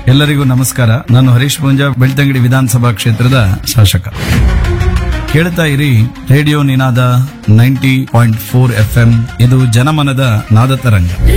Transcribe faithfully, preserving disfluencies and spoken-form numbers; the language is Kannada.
ಎಲ್ಲರಿಗೂ ನಮಸ್ಕಾರ. ನಾನು ಹರೀಶ್ ಪೂಂಜಾ, ಬೆಳ್ತಂಗಡಿ ವಿಧಾನಸಭಾ ಕ್ಷೇತ್ರದ ಶಾಸಕ. ಕೇಳ್ತಾ ಇರಿ ರೇಡಿಯೋ ನಿನಾದ ninety point four F M. ಇದು ಜನಮನದ ನಾದ ತರಂಗ.